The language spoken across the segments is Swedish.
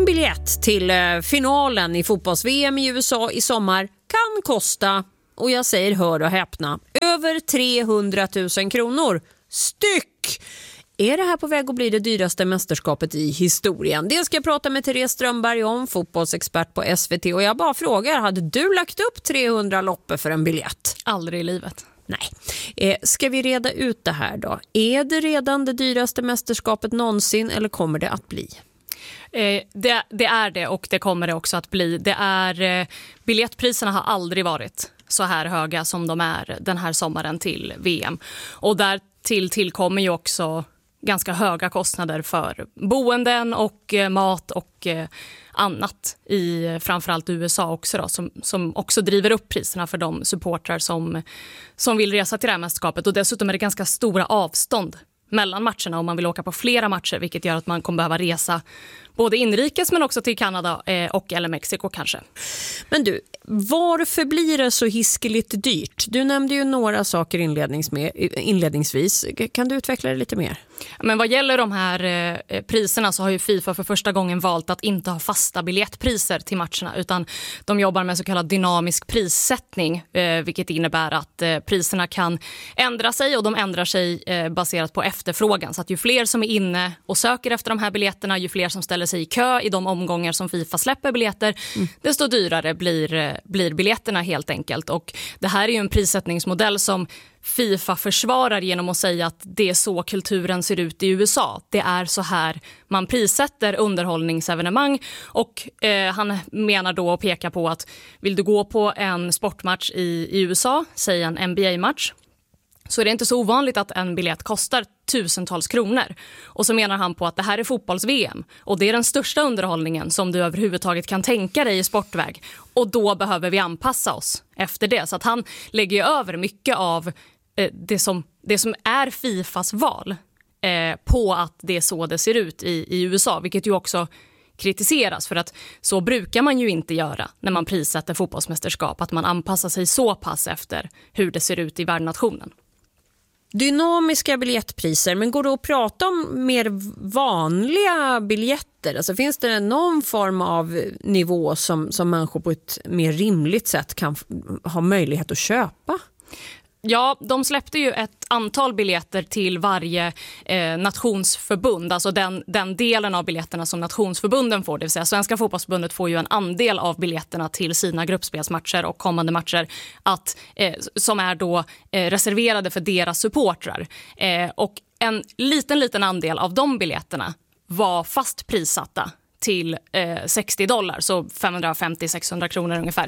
En biljett till finalen i fotbolls-VM i USA i sommar kan kosta, och jag säger hör och häpna, över 300 000 kronor styck. Är det här på väg att bli det dyraste mästerskapet i historien? Det ska jag prata med Therese Strömberg om, fotbollsexpert på SVT. Och jag bara frågar, hade du lagt upp 300 loppor för en biljett? Aldrig i livet. Nej. Ska vi reda ut det här då? Är det redan det dyraste mästerskapet någonsin eller kommer det att bli? Det är det, och det kommer det också att bli. Biljettpriserna har aldrig varit så här höga som de är den här sommaren till VM. Och där tillkommer ju också ganska höga kostnader för boenden och mat och annat i framförallt USA också då, som också driver upp priserna för de supportrar som vill resa till det här mästerskapet. Och dessutom är det ganska stora avstånd mellan matcherna om man vill åka på flera matcher, vilket gör att man kommer behöva resa både inrikes men också till Kanada och eller Mexiko kanske. Men du, varför blir det så hiskeligt dyrt? Du nämnde ju några saker inledningsvis. Kan du utveckla det lite mer? Men vad gäller de här priserna så har ju FIFA för första gången valt att inte ha fasta biljettpriser till matcherna, utan de jobbar med så kallad dynamisk prissättning, vilket innebär att priserna kan ändra sig, och de ändrar sig baserat på efterfrågan. Så att ju fler som är inne och söker efter de här biljetterna, ju fler som ställer sig i kö i de omgångar som FIFA släpper biljetter, desto dyrare blir biljetterna helt enkelt. Och det här är ju en prissättningsmodell som FIFA försvarar genom att säga att det är så kulturen ser ut i USA. Det är så här man prissätter underhållningsevenemang, och han menar då och pekar på att vill du gå på en sportmatch i USA, säg en NBA-match, så är det inte så ovanligt att en biljett kostar tusentals kronor. Och så menar han på att det här är fotbolls-VM och det är den största underhållningen som du överhuvudtaget kan tänka dig i sportväg. Och då behöver vi anpassa oss efter det. Så att han lägger ju över mycket av det som är FIFAs val på att det är så det ser ut i USA. Vilket ju också kritiseras, för att så brukar man ju inte göra när man prissätter fotbollsmästerskap. Att man anpassar sig så pass efter hur det ser ut i värdnationen. Dynamiska biljettpriser, men går det att prata om mer vanliga biljetter? Alltså finns det någon form av nivå som människor på ett mer rimligt sätt kan ha möjlighet att köpa? Ja, de släppte ju ett antal biljetter till varje nationsförbund. Alltså den delen av biljetterna som nationsförbunden får. Det vill säga Svenska fotbollsförbundet får ju en andel av biljetterna till sina gruppspelsmatcher och kommande matcher som är då reserverade för deras supportrar. Och en liten andel av de biljetterna var fast prissatta till $60, så 550-600 kronor ungefär.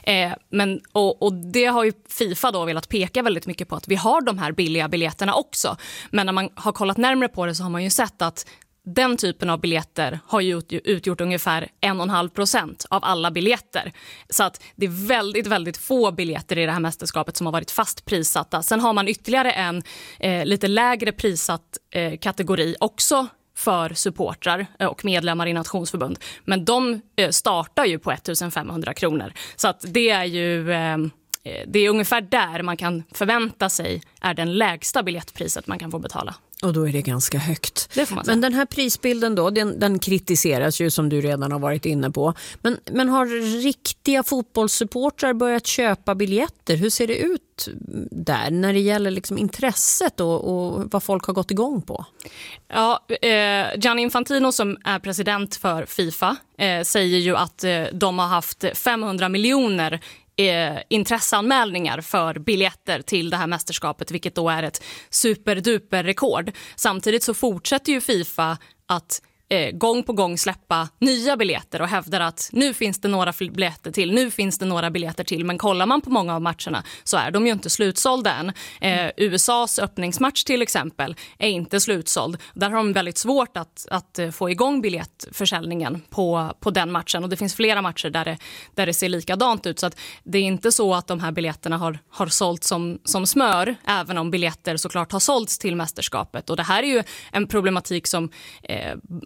Och det har ju FIFA då velat peka väldigt mycket på, att vi har de här billiga biljetterna också. Men när man har kollat närmare på det så har man ju sett att den typen av biljetter har ju utgjort ungefär 1,5% av alla biljetter. Så att det är väldigt, väldigt få biljetter i det här mästerskapet som har varit fast prissatta. Sen har man ytterligare en lite lägre prissatt kategori också för supportrar och medlemmar i nationsförbund. Men de startar ju på 1,500 kronor. Så att det är ju det är ungefär där man kan förvänta sig är den lägsta biljettpriset man kan få betala. Och då är det ganska högt. Det får man säga. Men den här prisbilden då, den kritiseras ju som du redan har varit inne på. Men har riktiga fotbollssupportrar börjat köpa biljetter? Hur ser det ut där när det gäller liksom intresset och vad folk har gått igång på? Ja, Gianni Infantino som är president för FIFA säger ju att de har haft 500 miljoner intresseanmälningar för biljetter till det här mästerskapet, vilket då är ett superduper rekord. Samtidigt så fortsätter ju FIFA att gång på gång släppa nya biljetter och hävdar att nu finns det några biljetter till, men kollar man på många av matcherna så är de ju inte slutsålda än. USAs öppningsmatch till exempel är inte slutsåld. Där har de väldigt svårt att få igång biljettförsäljningen på den matchen, och det finns flera matcher där det ser likadant ut, så att det är inte så att de här biljetterna har sålt som smör, även om biljetter såklart har sålts till mästerskapet. Och det här är ju en problematik som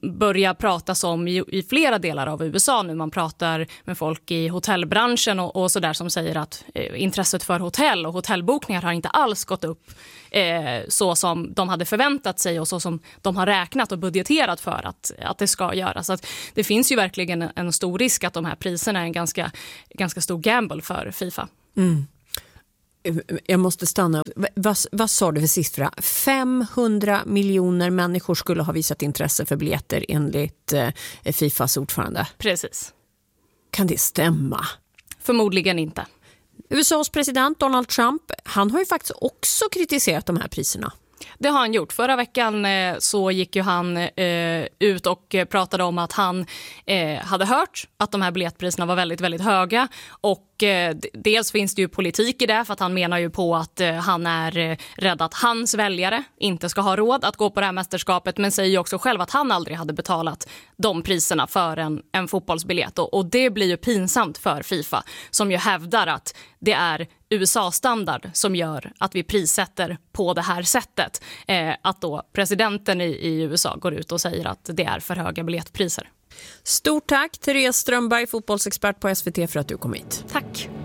börjar pratas om i flera delar av USA nu. Man pratar med folk i hotellbranschen och sådär som säger att intresset för hotell och hotellbokningar har inte alls gått upp så som de hade förväntat sig och så som de har räknat och budgeterat för att det ska göra. Så att det finns ju verkligen en stor risk att de här priserna är en ganska stor gamble för FIFA. Mm. Jag måste stanna. Vad sa du för siffra? 500 miljoner människor skulle ha visat intresse för biljetter enligt FIFAs ordförande. Precis. Kan det stämma? Förmodligen inte. USAs president Donald Trump, han har ju faktiskt också kritiserat de här priserna. Det har han gjort. Förra veckan så gick ju han ut och pratade om att han hade hört att de här biljettpriserna var väldigt, väldigt höga. Och dels finns det ju politik i det, för att han menar ju på att han är rädd att hans väljare inte ska ha råd att gå på det här mästerskapet, men säger ju också själv att han aldrig hade betalat de priserna för en fotbollsbiljett. Och det blir ju pinsamt för FIFA, som ju hävdar att det är USA-standard som gör att vi prissätter på det här sättet. Att då presidenten i USA går ut och säger att det är för höga biljettpriser. Stort tack Therese Strömberg, fotbollsexpert på SVT, för att du kom hit. Tack.